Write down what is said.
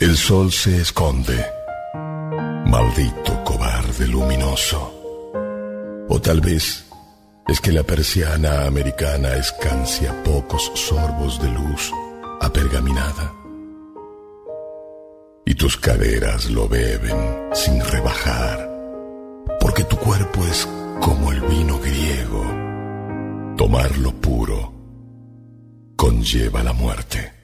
El sol se esconde, maldito cobarde luminoso. O tal vez es que la persiana americana escancia pocos sorbos de luz apergaminada. Y tus caderas lo beben sin rebajar, porque tu cuerpo es como el vino griego. Tomar lo puro conlleva la muerte.